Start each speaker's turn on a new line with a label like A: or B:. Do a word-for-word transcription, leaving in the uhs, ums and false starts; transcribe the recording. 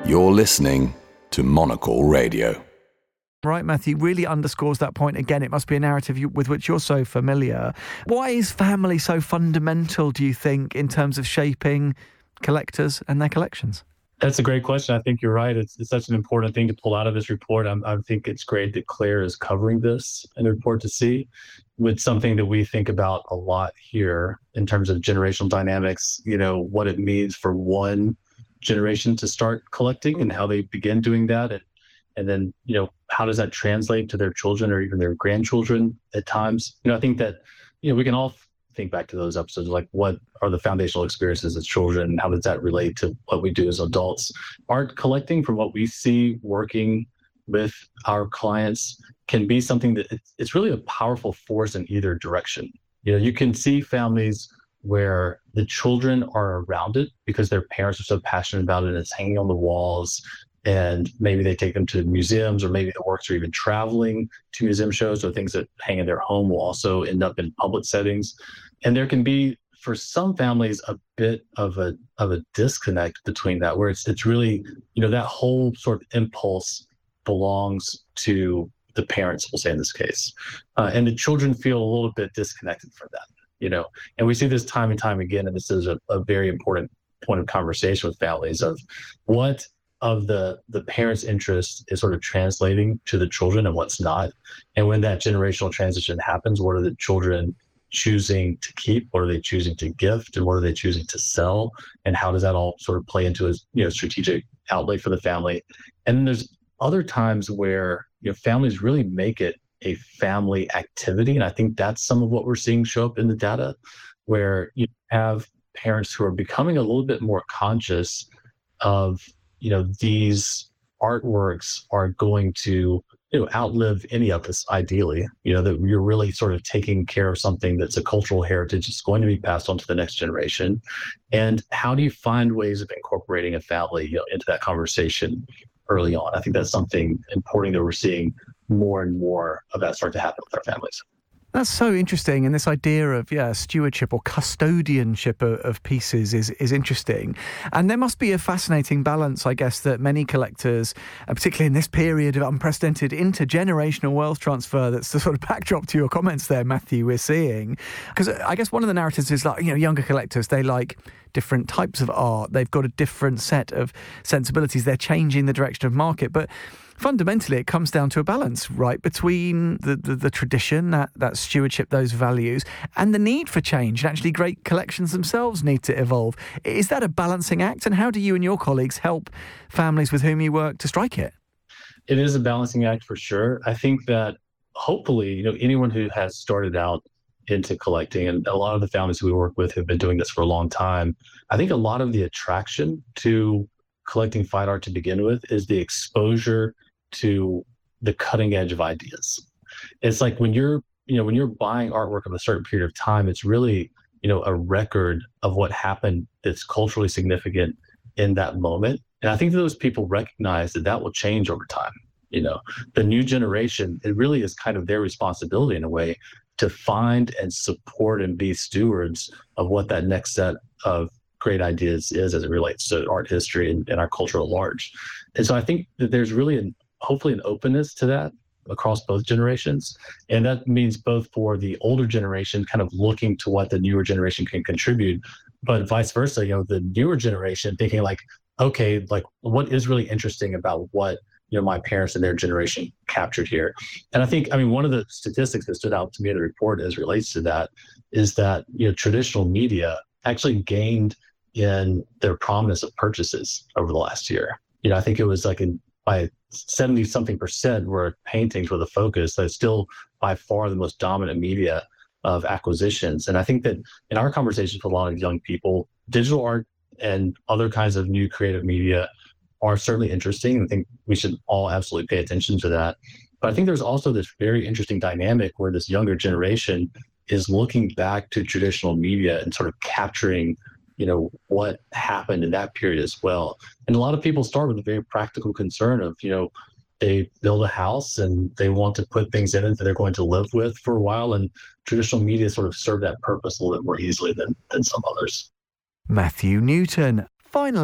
A: You're listening to Monocle Radio.
B: Right, Matthew, really underscores that point again. It must be a narrative you, with which you're so familiar. Why is family so fundamental, do you think, in terms of shaping collectors and their collections?
C: That's a great question. I think you're right. It's, it's such an important thing to pull out of this report. I'm, I think it's great that Claire is covering this in the report to see, with something that we think about a lot here in terms of generational dynamics, you know, what it means for one generation to start collecting and how they begin doing that. And, and then, you know, how does that translate to their children or even their grandchildren at times? You know, I think that, you know, we can all think back to those episodes, like what are the foundational experiences as children and how does that relate to what we do as adults? Art collecting, from what we see working with our clients, can be something that it's, it's really a powerful force in either direction. You know, you can see families where the children are around it because their parents are so passionate about it and it's hanging on the walls, and maybe they take them to museums, or maybe the works are even traveling to museum shows, or things that hang in their home will also end up in public settings. And there can be, for some families, a bit of a of a disconnect between that, where it's it's really, you know, that whole sort of impulse belongs to the parents, we'll say in this case. Uh, and the children feel a little bit disconnected from that, you know. And we see this time and time again, and this is a, a very important point of conversation with families of what of the the parents' interest is sort of translating to the children and what's not. And when that generational transition happens, what are the children choosing to keep? What are they choosing to gift? And what are they choosing to sell? And how does that all sort of play into a, you know, strategic outlay for the family? And then there's other times where, you know, families really make it a family activity. And I think that's some of what we're seeing show up in the data, where you have parents who are becoming a little bit more conscious of, you know, these artworks are going to, you know, outlive any of us, ideally, you know, that you're really sort of taking care of something that's a cultural heritage that's going to be passed on to the next generation. And how do you find ways of incorporating a family, you know, into that conversation early on? I think that's something important that we're seeing more and more of that start to happen with our families.
B: That's so interesting. And this idea of, yeah, stewardship or custodianship of, of pieces is, is interesting. And there must be a fascinating balance, I guess, that many collectors, and particularly in this period of unprecedented intergenerational wealth transfer, that's the sort of backdrop to your comments there, Matthew, we're seeing. Because I guess one of the narratives is like, you know, younger collectors, they like different types of art. They've got a different set of sensibilities. They're changing the direction of market. But fundamentally, it comes down to a balance, right, between the, the, the tradition, that, that stewardship, those values, and the need for change. And actually, great collections themselves need to evolve. Is that a balancing act? And how do you and your colleagues help families with whom you work to strike it?
C: It is a balancing act for sure. I think that hopefully, you know, anyone who has started out into collecting, and a lot of the families we work with have been doing this for a long time, I think a lot of the attraction to collecting fine art to begin with is the exposure to the cutting edge of ideas. It's like when you're, you know, when you're buying artwork of a certain period of time, it's really, you know, a record of what happened that's culturally significant in that moment. And I think that those people recognize that that will change over time. You know, the new generation, it really is kind of their responsibility in a way to find and support and be stewards of what that next set of great ideas is as it relates to art history and, and our culture at large. And so I think that there's really an, hopefully an openness to that across both generations. And that means both for the older generation kind of looking to what the newer generation can contribute, but vice versa, you know, the newer generation thinking like, okay, like what is really interesting about what, you know, my parents and their generation captured here. And I think, I mean, one of the statistics that stood out to me in the report as relates to that is that, you know, traditional media actually gained in their prominence of purchases over the last year. You know, I think it was like in, by seventy something percent were paintings with a focus. That's still by far the most dominant media of acquisitions. And I think that in our conversations with a lot of young people, digital art and other kinds of new creative media are certainly interesting. I think we should all absolutely pay attention to that. But I think there's also this very interesting dynamic where this younger generation is looking back to traditional media and sort of capturing, you know, what happened in that period as well. And a lot of people start with a very practical concern of, you know, they build a house and they want to put things in it that they're going to live with for a while. And traditional media sort of serve that purpose a little bit more easily than, than some others.
B: Matthew Newton. Finally,